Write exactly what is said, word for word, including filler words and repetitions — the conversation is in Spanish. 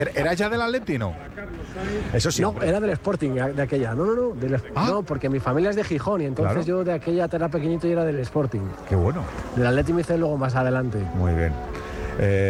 ¿Era ya del Atleti, no? Eso sí. No, hombre. era del Sporting, de aquella. No, no, no. Del, ¿Ah? No, porque mi familia es de Gijón y entonces Claro. yo de aquella era pequeñito y era del Sporting. Qué bueno. Del Atleti me hice luego más adelante. Muy bien. Eh,